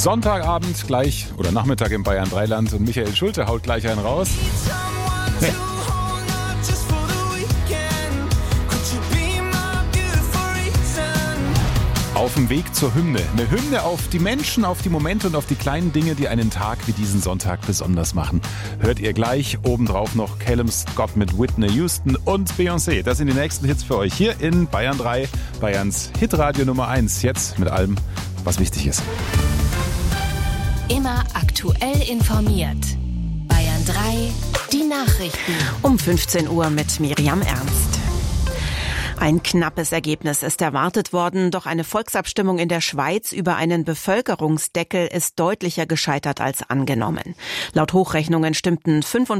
Sonntagabend gleich oder Nachmittag im Bayern 3 Land und Michael Schulte haut gleich einen raus. Nee. Auf dem Weg zur Hymne. Eine Hymne auf die Menschen, auf die Momente und auf die kleinen Dinge, die einen Tag wie diesen Sonntag besonders machen. Hört ihr gleich. Obendrauf noch Callum Scott mit Whitney Houston und Beyoncé. Das sind die nächsten Hits für euch hier in Bayern 3, Bayerns Hitradio Nummer 1. Jetzt mit allem, was wichtig ist. Immer aktuell informiert. Bayern 3, die Nachrichten. Um 15 Uhr mit Miriam Ernst. Ein knappes Ergebnis ist erwartet worden, doch eine Volksabstimmung in der Schweiz über einen Bevölkerungsdeckel ist deutlicher gescheitert als angenommen. Laut Hochrechnungen stimmten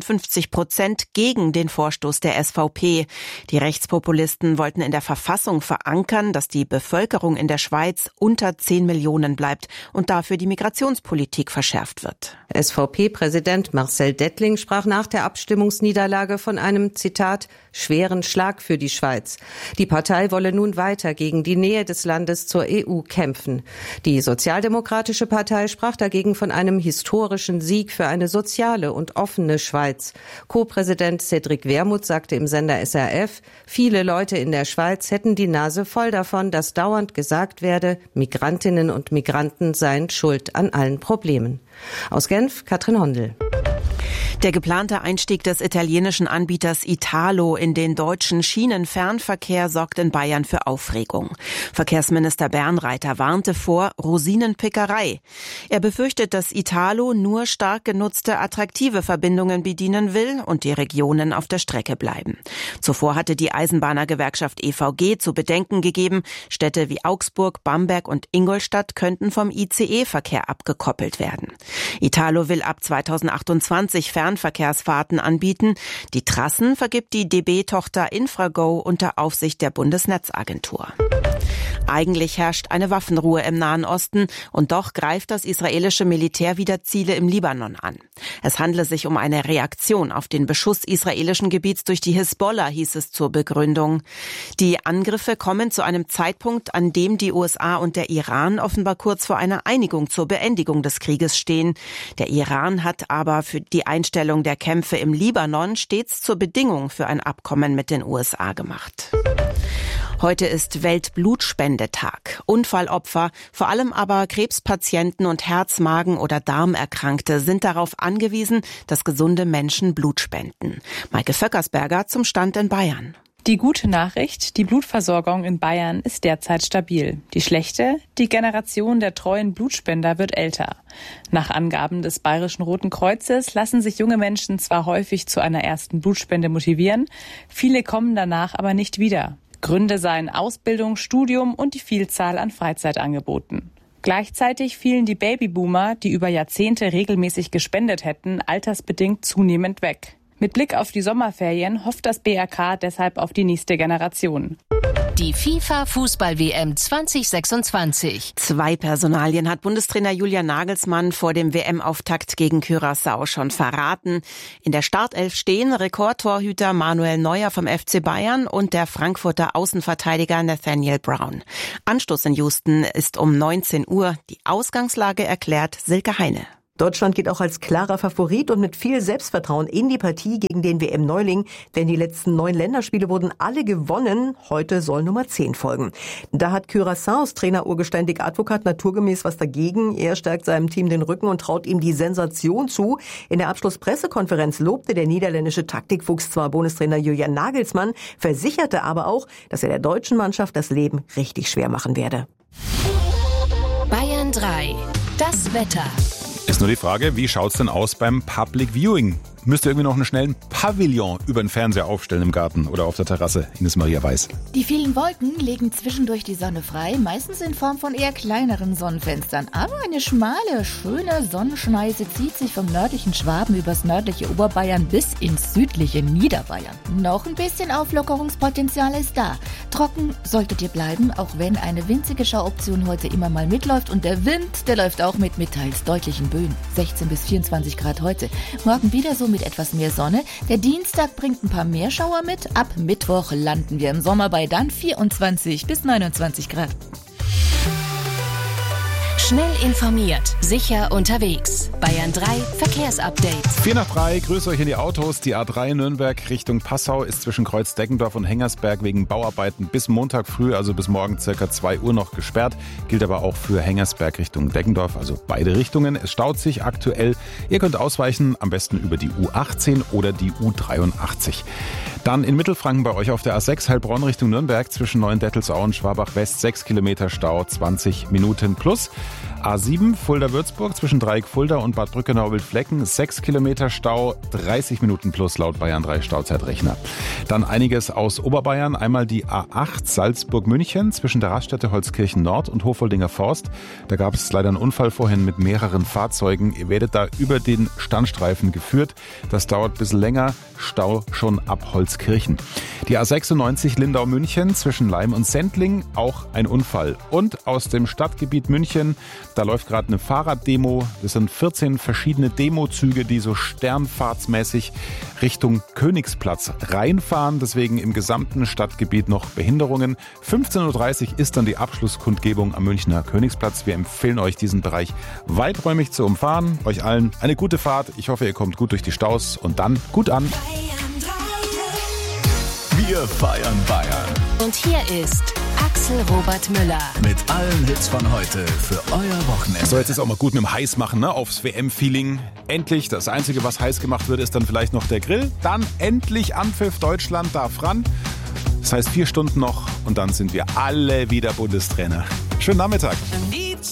55% gegen den Vorstoß der SVP. Die Rechtspopulisten wollten in der Verfassung verankern, dass die Bevölkerung in der Schweiz unter 10 Millionen bleibt und dafür die Migrationspolitik verschärft wird. SVP-Präsident Marcel Dettling sprach nach der Abstimmungsniederlage von einem, Zitat, schweren Schlag für die Schweiz. Die Partei wolle nun weiter gegen die Nähe des Landes zur EU kämpfen. Die Sozialdemokratische Partei sprach dagegen von einem historischen Sieg für eine soziale und offene Schweiz. Co-Präsident Cédric Wermuth sagte im Sender SRF, viele Leute in der Schweiz hätten die Nase voll davon, dass dauernd gesagt werde, Migrantinnen und Migranten seien schuld an allen Problemen. Aus Genf, Katrin Hondel. Der geplante Einstieg des italienischen Anbieters Italo in den deutschen Schienenfernverkehr sorgt in Bayern für Aufregung. Verkehrsminister Bernreiter warnte vor Rosinenpickerei. Er befürchtet, dass Italo nur stark genutzte attraktive Verbindungen bedienen will und die Regionen auf der Strecke bleiben. Zuvor hatte die Eisenbahnergewerkschaft EVG zu bedenken gegeben, Städte wie Augsburg, Bamberg und Ingolstadt könnten vom ICE-Verkehr abgekoppelt werden. Italo will ab 2028 Fernverkehrsfahrten anbieten. Die Trassen vergibt die DB-Tochter Infrago unter Aufsicht der Bundesnetzagentur. Eigentlich herrscht eine Waffenruhe im Nahen Osten und doch greift das israelische Militär wieder Ziele im Libanon an. Es handle sich um eine Reaktion auf den Beschuss israelischen Gebiets durch die Hisbollah, hieß es zur Begründung. Die Angriffe kommen zu einem Zeitpunkt, an dem die USA und der Iran offenbar kurz vor einer Einigung zur Beendigung des Krieges stehen. Der Iran hat aber für die Einstellung der Kämpfe im Libanon stets zur Bedingung für ein Abkommen mit den USA gemacht. Heute ist Weltblutspendetag. Unfallopfer, vor allem aber Krebspatienten und Herz-, Magen- oder Darmerkrankte sind darauf angewiesen, dass gesunde Menschen Blut spenden. Maike Vöckersberger zum Stand in Bayern. Die gute Nachricht, die Blutversorgung in Bayern ist derzeit stabil. Die schlechte, die Generation der treuen Blutspender wird älter. Nach Angaben des Bayerischen Roten Kreuzes lassen sich junge Menschen zwar häufig zu einer ersten Blutspende motivieren, viele kommen danach aber nicht wieder. Gründe seien Ausbildung, Studium und die Vielzahl an Freizeitangeboten. Gleichzeitig fielen die Babyboomer, die über Jahrzehnte regelmäßig gespendet hätten, altersbedingt zunehmend weg. Mit Blick auf die Sommerferien hofft das BRK deshalb auf die nächste Generation. Die FIFA-Fußball-WM 2026. 2 Personalien hat Bundestrainer Julian Nagelsmann vor dem WM-Auftakt gegen Curaçao schon verraten. In der Startelf stehen Rekordtorhüter Manuel Neuer vom FC Bayern und der Frankfurter Außenverteidiger Nathaniel Brown. Anstoß in Houston ist um 19 Uhr. Die Ausgangslage erklärt Silke Heine. Deutschland geht auch als klarer Favorit und mit viel Selbstvertrauen in die Partie gegen den WM-Neuling, denn die letzten 9 Länderspiele wurden alle gewonnen. Heute soll Nummer 10 folgen. Da hat Curaçaos Trainer Urgestein Dick Advocat naturgemäß was dagegen. Er stärkt seinem Team den Rücken und traut ihm die Sensation zu. In der Abschlusspressekonferenz lobte der niederländische Taktikfuchs zwar Bundestrainer Julian Nagelsmann, versicherte aber auch, dass er der deutschen Mannschaft das Leben richtig schwer machen werde. Bayern 3. Das Wetter. Ist nur die Frage, wie schaut's denn aus beim Public Viewing? Müsst ihr irgendwie noch einen schnellen Pavillon über den Fernseher aufstellen im Garten oder auf der Terrasse? Ines Maria Weiß. Die vielen Wolken legen zwischendurch die Sonne frei, meistens in Form von eher kleineren Sonnenfenstern. Aber eine schmale, schöne Sonnenschneise zieht sich vom nördlichen Schwaben übers nördliche Oberbayern bis ins südliche Niederbayern. Noch ein bisschen Auflockerungspotenzial ist da. Trocken solltet ihr bleiben, auch wenn eine winzige Schauoption heute immer mal mitläuft. Und der Wind, der läuft auch mit teils deutlichen Böen. 16 bis 24 Grad heute. Morgen wieder so mit etwas mehr Sonne. Der Dienstag bringt ein paar mehr Schauer mit. Ab Mittwoch landen wir im Sommer bei dann 24 bis 29 Grad. Schnell informiert, sicher unterwegs. Bayern 3 Verkehrsupdate. 4:03, grüße euch in die Autos. Die A3 Nürnberg Richtung Passau ist zwischen Kreuz-Deggendorf und Hengersberg wegen Bauarbeiten bis Montag früh, also bis morgen ca. 2 Uhr noch gesperrt. Gilt aber auch für Hengersberg Richtung Deggendorf, also beide Richtungen. Es staut sich aktuell. Ihr könnt ausweichen, am besten über die U18 oder die U83. Dann in Mittelfranken bei euch auf der A6 Heilbronn Richtung Nürnberg zwischen Neuendettelsau und Schwabach West 6 Kilometer Stau, 20 Minuten plus. A7 Fulda-Würzburg zwischen Dreieck-Fulda und Bad Brückenau-Wildflecken 6 Kilometer Stau, 30 Minuten plus laut Bayern 3 Stauzeitrechner. Dann einiges aus Oberbayern. Einmal die A8 Salzburg-München zwischen der Raststätte Holzkirchen Nord und Hofoldinger Forst. Da gab es leider einen Unfall vorhin mit mehreren Fahrzeugen. Ihr werdet da über den Standstreifen geführt. Das dauert ein bisschen länger. Stau schon ab Holzkirchen. Die A96 Lindau-München zwischen Leim und Sendling, auch ein Unfall. Und aus dem Stadtgebiet München, da läuft gerade eine Fahrraddemo. Das sind 14 verschiedene Demozüge, die so sternfahrtsmäßig Richtung Königsplatz reinfahren. Deswegen im gesamten Stadtgebiet noch Behinderungen. 15:30 Uhr ist dann die Abschlusskundgebung am Münchner Königsplatz. Wir empfehlen euch, diesen Bereich weiträumig zu umfahren. Euch allen eine gute Fahrt. Ich hoffe, ihr kommt gut durch die Staus und dann gut an. Wir feiern Bayern. Und hier ist Axel Robert Müller. Mit allen Hits von heute für euer Wochenende. So, jetzt ist auch mal gut mit dem Heiß machen, ne? Aufs WM-Feeling. Endlich, das Einzige, was heiß gemacht wird, ist dann vielleicht noch der Grill. Dann endlich Anpfiff, Deutschland darf ran. Das heißt 4 Stunden noch und dann sind wir alle wieder Bundestrainer. Schönen Nachmittag. Die